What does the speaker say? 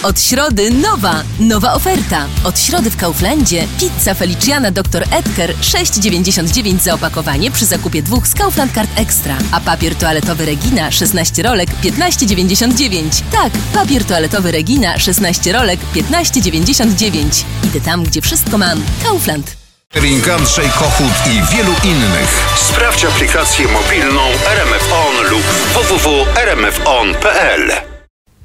Od środy nowa oferta. Od środy w Kauflandzie pizza Feliciana Dr. Edgar 6,99 za opakowanie przy zakupie 2 z Kaufland Card Extra. A papier toaletowy Regina 16 rolek 15,99. Tak, papier toaletowy Regina 16 rolek 15,99. Idę tam, gdzie wszystko mam. Kaufland. Andrzej Kochut i wielu innych. Sprawdź aplikację mobilną RMF On lub www.rmfon.pl.